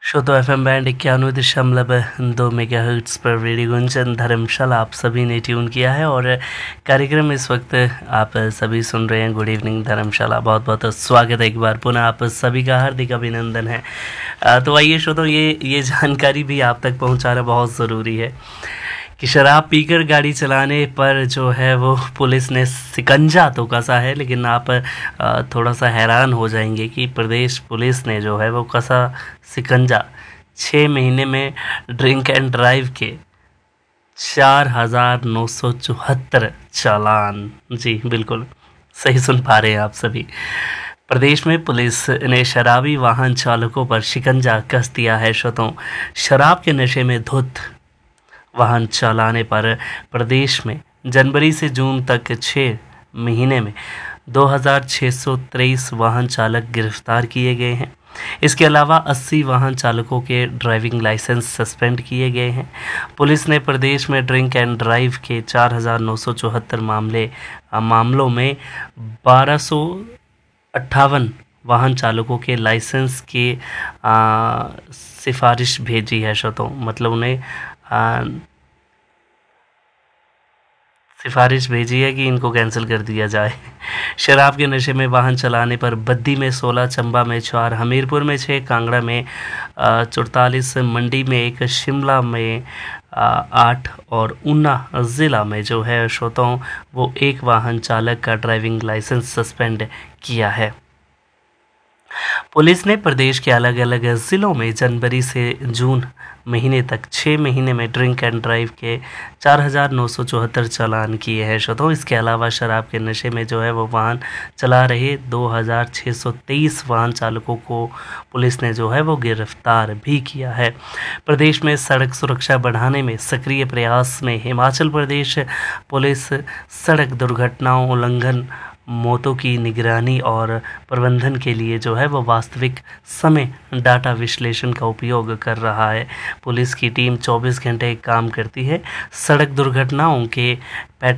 श्रोतो FM band 91.2 megahertz पर radio Gunjan धर्मशाला आप सभी ने ट्यून किया है और कार्यक्रम इस वक्त आप सभी सुन रहे हैं। गुड इवनिंग धर्मशाला, बहुत बहुत स्वागत है एक बार पुनः आप सभी का, हार्दिक अभिनंदन है। तो आइए श्रोतो, ये जानकारी भी आप तक पहुंचाना बहुत ज़रूरी है कि शराब पीकर गाड़ी चलाने पर जो है वो पुलिस ने शिकंजा तो कसा है, लेकिन आप थोड़ा सा हैरान हो जाएंगे कि प्रदेश पुलिस ने जो है वो कसा शिकंजा। 6 महीने में ड्रिंक एंड ड्राइव के 4,974 चालान। जी बिल्कुल सही सुन पा रहे हैं आप सभी। प्रदेश में पुलिस ने शराबी वाहन चालकों पर शिकंजा कस दिया है। श्रोताओं, शराब के नशे में धुत वाहन चलाने पर प्रदेश में जनवरी से जून तक 6 महीने में 2,623 वाहन चालक गिरफ्तार किए गए हैं। इसके अलावा 80 वाहन चालकों के ड्राइविंग लाइसेंस सस्पेंड किए गए हैं। पुलिस ने प्रदेश में ड्रिंक एंड ड्राइव के 4,974 मामलों में 1,258 वाहन चालकों के लाइसेंस के सिफारिश भेजी है। श्रोताओं, मतलब उन्हें सिफारिश भेजी है कि इनको कैंसिल कर दिया जाए। शराब के नशे में वाहन चलाने पर बद्दी में 16, चंबा में 4, हमीरपुर में 6, कांगड़ा में 44, मंडी में 1, शिमला में 8 और ऊना ज़िला में जो है श्रोताओं वो 1 वाहन चालक का ड्राइविंग लाइसेंस सस्पेंड किया है। पुलिस ने प्रदेश के अलग अलग ज़िलों में जनवरी से जून महीने तक 6 महीने में ड्रिंक एंड ड्राइव के 4,974 चालान किए हैं। श्रोताओं, इसके अलावा शराब के नशे में जो है वो वाहन चला रहे 2,623 वाहन चालकों को पुलिस ने जो है वो गिरफ्तार भी किया है। प्रदेश में सड़क सुरक्षा बढ़ाने में सक्रिय प्रयास में हिमाचल प्रदेश पुलिस सड़क दुर्घटनाओं, उल्लंघन, मौतों की निगरानी और प्रबंधन के लिए जो है वो वास्तविक समय डाटा विश्लेषण का उपयोग कर रहा है। पुलिस की टीम 24 घंटे काम करती है। सड़क दुर्घटनाओं के